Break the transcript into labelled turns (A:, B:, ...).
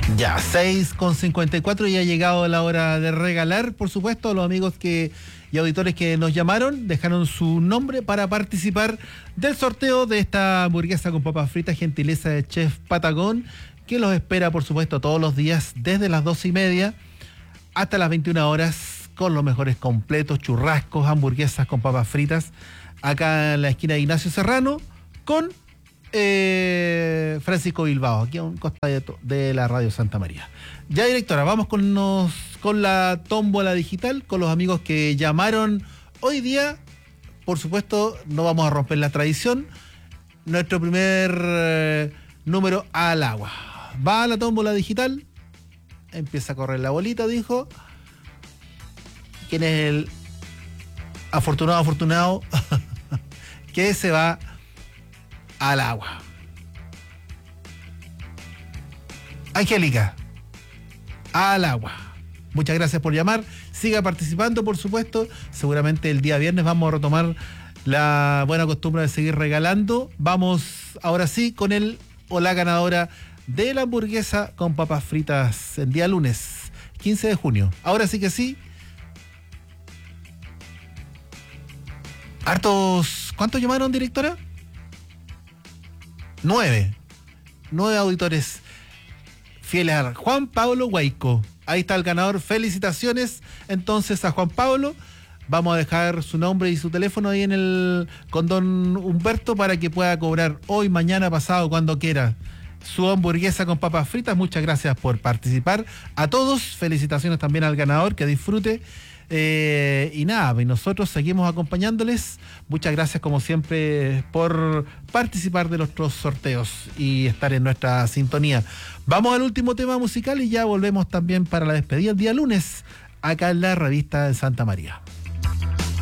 A: Ya, 6:54, y ha llegado la hora de regalar, por supuesto, a los amigos y auditores que nos llamaron, dejaron su nombre para participar del sorteo de esta hamburguesa con papas fritas, gentileza de Chef Patagón, que los espera, por supuesto, todos los días desde las 12:30 hasta las 21 horas, con los mejores completos, churrascos, hamburguesas con papas fritas, acá en la esquina de Ignacio Serrano, con Francisco Bilbao, aquí a un costado de la Radio Santa María. Ya, directora, vamos con la tómbola digital, con los amigos que llamaron hoy día. Por supuesto, no vamos a romper la tradición. Nuestro primer número al agua. Va a la tómbola digital, empieza a correr la bolita, dijo. ¿Quién es el afortunado que se va al agua? Angélica, al agua. Muchas gracias por llamar. Siga participando, por supuesto. Seguramente el día viernes vamos a retomar la buena costumbre de seguir regalando. Vamos ahora sí con el o la ganadora de la hamburguesa con papas fritas el día lunes 15 de junio. Ahora sí que sí. ¿Cuántos llamaron, directora? 9 auditores fieles a Juan Pablo Huayco. Ahí está el ganador. Felicitaciones entonces a Juan Pablo. Vamos a dejar su nombre y su teléfono ahí con don Humberto para que pueda cobrar hoy, mañana, pasado, cuando quiera, su hamburguesa con papas fritas. Muchas gracias por participar a todos. Felicitaciones también al ganador, que disfrute. Y nada, y nosotros seguimos acompañándoles. Muchas gracias como siempre por participar de nuestros sorteos y estar en nuestra sintonía. Vamos al último tema musical y ya volvemos también para la despedida el día lunes acá en la revista de Santa María.